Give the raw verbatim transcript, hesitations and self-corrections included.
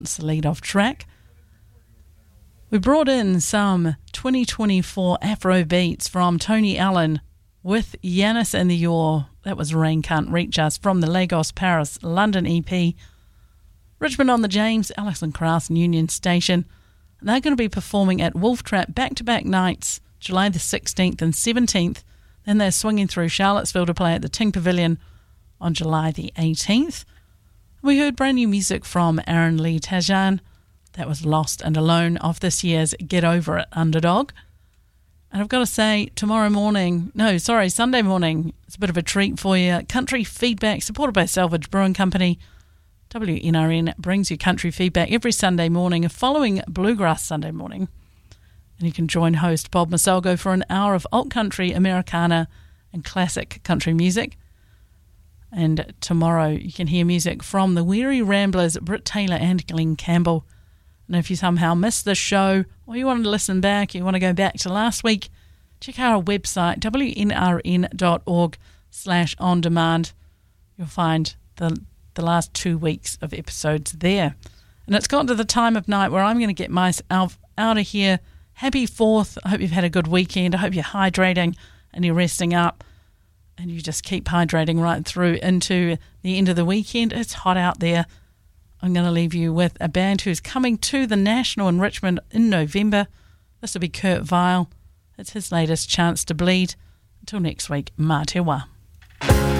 It's the lead off track. We brought in some twenty twenty-four Afro beats from Tony Allen with Yanis and the Yor. That was Rain Can't Reach Us from the Lagos, Paris, London E P. Richmond on the James, Alison Krauss and Union Station. And they're going to be performing at Wolf Trap back-to-back nights, July the sixteenth and seventeenth. Then they're swinging through Charlottesville to play at the Ting Pavilion on July the eighteenth. We heard brand new music from Aaron Lee Tajan. That was Lost and Alone off this year's Get Over It Underdog. And I've got to say, tomorrow morning, no, sorry, Sunday morning, it's a bit of a treat for you. Country Feedback, supported by Salvage Brewing Company. W N R N brings you country feedback every Sunday morning, following Bluegrass Sunday morning. And you can join host Bob Masalgo for an hour of alt country, Americana, and classic country music. And tomorrow you can hear music from the Weary Ramblers, Britt Taylor and Glenn Campbell. And if you somehow missed this show, or you want to listen back, you want to go back to last week, check out our website, w n r n dot org slash on demand. You'll find the the last two weeks of episodes there. And it's gotten to the time of night where I'm going to get myself out of here. Happy fourth. I hope you've had a good weekend. I hope you're hydrating and you're resting up. And you just keep hydrating right through into the end of the weekend. It's hot out there. I'm going to leave you with a band who's coming to the National in Richmond in November. This will be Kurt Vile. It's his latest Chance to Bleed. Until next week, mā te wā.